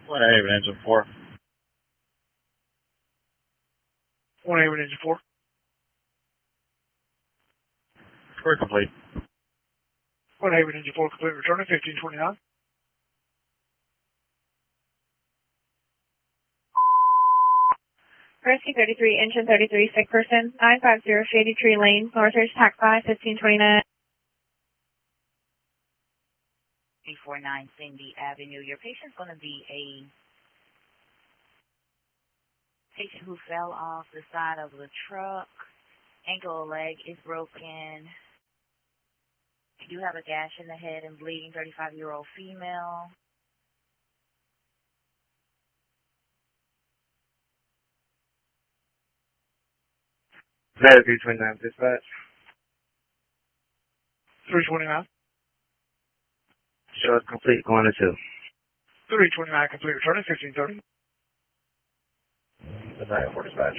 One Haven engine 4. One Haven engine 4. We're complete. One Haven engine 4 complete, returning 1529. Rescue 33, engine 33, sick person, 950 Shady Tree Lane, Northridge, taxi 1529. 349 Cindy Avenue. Your patient's going to be a patient who fell off the side of the truck. Ankle or leg is broken. You do have a gash in the head and bleeding, 35-year-old female. That 329 dispatch. 329. Show us complete, going to 2. 329 complete, returning 1530. Battalion 4 dispatch.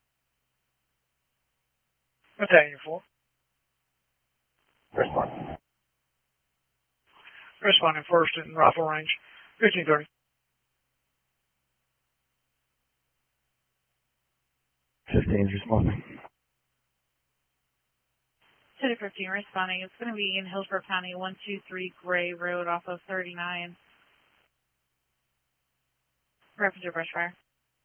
Battalion 4. Respond. Responding first in rifle range, 1530. 15's responding. 10-15 responding. It's going to be in Hillsborough County, 123 Gray Road off of 39. Reference your brush fire.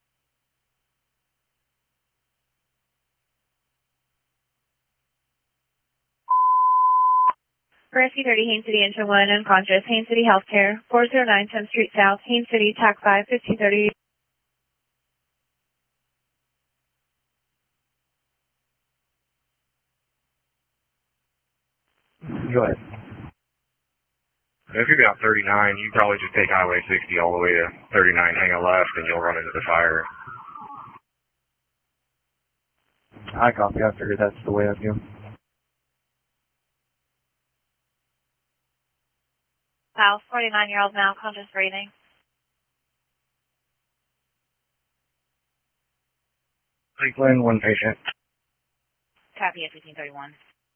Rescue 30, Haines City, engine 1, unconscious, Haines City Healthcare, 409 10th Street South, Haines City, tax 5, 1530. Go ahead. If you're about 39, you probably just take Highway 60 all the way to 39, hang a left, and you'll run into the fire. I copy. I figured that's the way I'd go. South, 49-year-old male, conscious breathing. Lakeland, one patient. Copy at 1531.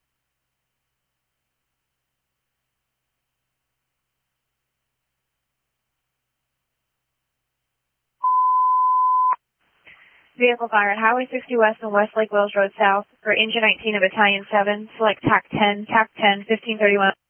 Vehicle fire at Highway 60 West and West Lake Wells Road South for engine 19 of Battalion 7, select TAC 10, 1531.